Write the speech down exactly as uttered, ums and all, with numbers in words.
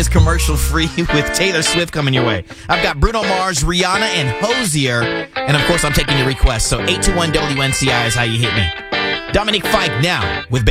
is commercial free with Taylor Swift coming your way. I've got Bruno Mars, Rihanna, and Hozier. And, of course, I'm taking your requests. So eight two one W N C I is how you hit me. Dominique Fike now with Baby.